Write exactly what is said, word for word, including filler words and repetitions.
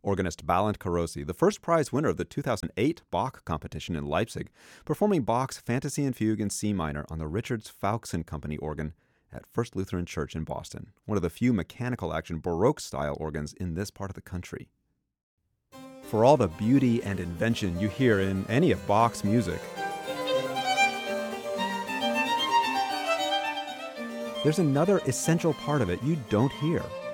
Organist Balint Karosi, the first prize winner of the two thousand eight Bach competition in Leipzig, performing Bach's Fantasy and Fugue in C minor on the Richards Faulkson Company organ at First Lutheran Church in Boston, one of the few mechanical action Baroque-style organs in this part of the country. For all the beauty and invention you hear in any of Bach's music, there's another essential part of it you don't hear.